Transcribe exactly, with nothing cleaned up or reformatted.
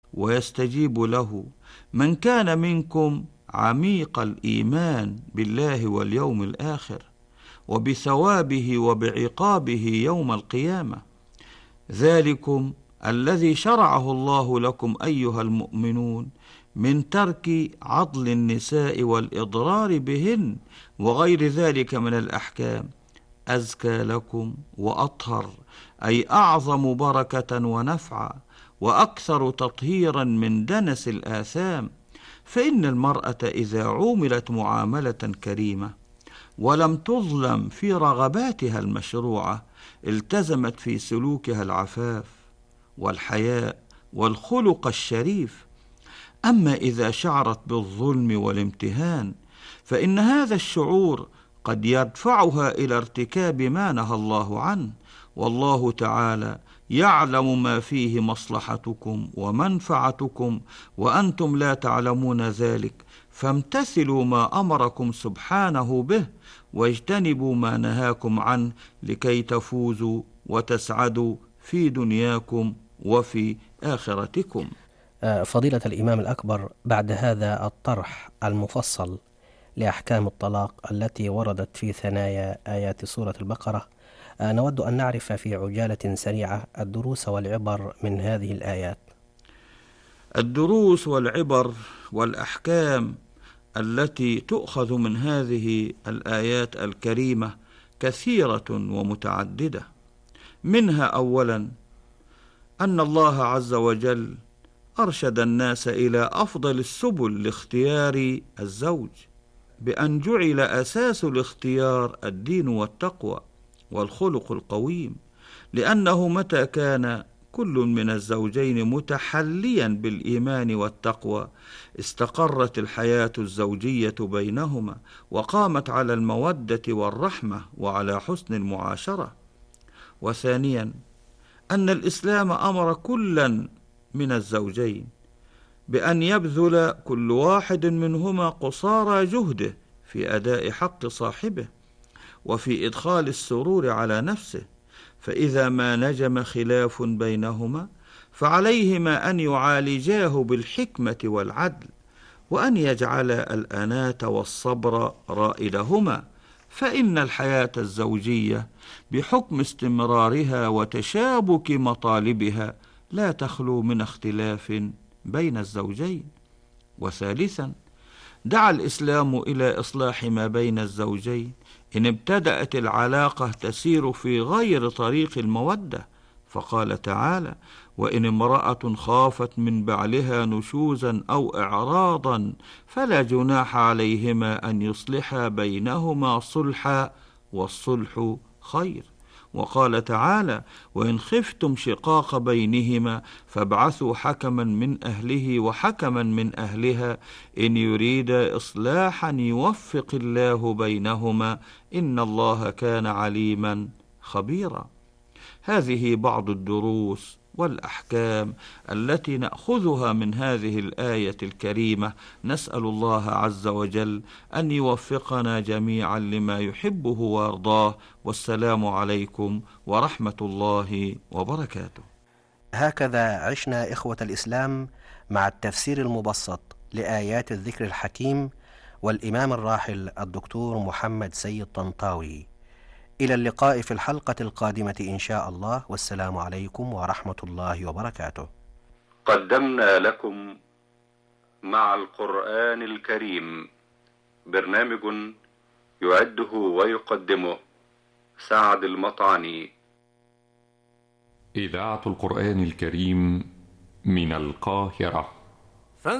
ويستجيب له من كان منكم عميق الإيمان بالله واليوم الآخر وبثوابه وبعقابه يوم القيامة. ذلكم الذي شرعه الله لكم أيها المؤمنون من ترك عضل النساء والإضرار بهن وغير ذلك من الأحكام أزكى لكم وأطهر، أي أعظم بركة ونفعا وأكثر تطهيرا من دنس الآثام. فإن المرأة إذا عوملت معاملة كريمة ولم تظلم في رغباتها المشروعة التزمت في سلوكها العفاف والحياء والخلق الشريف. أما إذا شعرت بالظلم والامتهان فإن هذا الشعور قد يدفعها إلى ارتكاب ما نهى الله عنه، والله تعالى يعلم ما فيه مصلحتكم ومنفعتكم وأنتم لا تعلمون ذلك، فامتثلوا ما أمركم سبحانه به واجتنبوا ما نهاكم عنه لكي تفوزوا وتسعدوا في دنياكم وفي آخرتكم. فضيلة الإمام الأكبر، بعد هذا الطرح المفصل لأحكام الطلاق التي وردت في ثنايا آيات سورة البقرة، نود أن نعرف في عجالة سريعة الدروس والعبر من هذه الآيات. الدروس والعبر والأحكام التي تؤخذ من هذه الآيات الكريمة كثيرة ومتعددة. منها أولا أن الله عز وجل أرشد الناس إلى أفضل السبل لاختيار الزوج، بأن جعل أساس الاختيار الدين والتقوى والخلق القويم، لأنه متى كان كل من الزوجين متحليا بالإيمان والتقوى استقرت الحياة الزوجية بينهما وقامت على المودة والرحمة وعلى حسن المعاشرة. وثانيا أن الإسلام أمر كلا من الزوجين بأن يبذل كل واحد منهما قصارى جهده في أداء حق صاحبه وفي إدخال السرور على نفسه، فإذا ما نجم خلاف بينهما فعليهما أن يعالجاه بالحكمة والعدل، وأن يجعل الأناة والصبر رائدهما، فإن الحياة الزوجية بحكم استمرارها وتشابك مطالبها لا تخلو من اختلاف بين الزوجين. وثالثا دعا الإسلام إلى إصلاح ما بين الزوجين إن ابتدأت العلاقة تسير في غير طريق المودة، فقال تعالى: وإن امرأة خافت من بعلها نشوزا أو إعراضا فلا جناح عليهما أن يصلحا بينهما صلحا والصلح خير. وقال تعالى: وإن خفتم شقاق بينهما فابعثوا حكما من أهله وحكما من أهلها إن يريد إصلاحا يوفق الله بينهما إن الله كان عليما خبيرا. هذه بعض الدروس والأحكام التي نأخذها من هذه الآية الكريمة. نسأل الله عز وجل أن يوفقنا جميعا لما يحبه ويرضاه، والسلام عليكم ورحمة الله وبركاته. هكذا عشنا إخوة الإسلام مع التفسير المبسط لآيات الذكر الحكيم والإمام الراحل الدكتور محمد سيد طنطاوي. إلى اللقاء في الحلقة القادمة إن شاء الله، والسلام عليكم ورحمة الله وبركاته. قدمنا لكم مع القرآن الكريم برنامج يعده ويقدمه سعد المطعني. إذاعة القرآن الكريم من القاهرة.